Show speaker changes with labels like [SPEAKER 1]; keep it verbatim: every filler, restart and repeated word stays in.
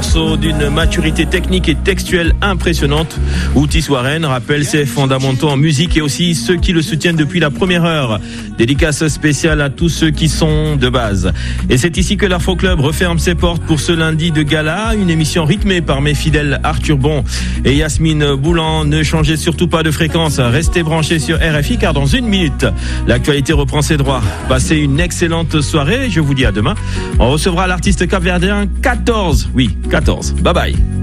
[SPEAKER 1] morceau d'une maturité technique et textuelle impressionnante. Otis Warren rappelle ses fondamentaux en musique et aussi ceux qui le soutiennent depuis la première heure. Dédicace spéciale à tous ceux qui sont de base. Et c'est ici que l'Afro Club referme ses portes pour ce lundi de gala, une émission rythmée par mes fidèles Arthur Bon et Yasmine Boulan. Ne changez surtout pas de fréquence, restez branchés sur R F I car dans une minute, l'actualité reprend ses droits. Passez une excellente soirée, je vous dis à demain. On recevra l'artiste capverdien quatorze, oui, quatorze. Bye bye.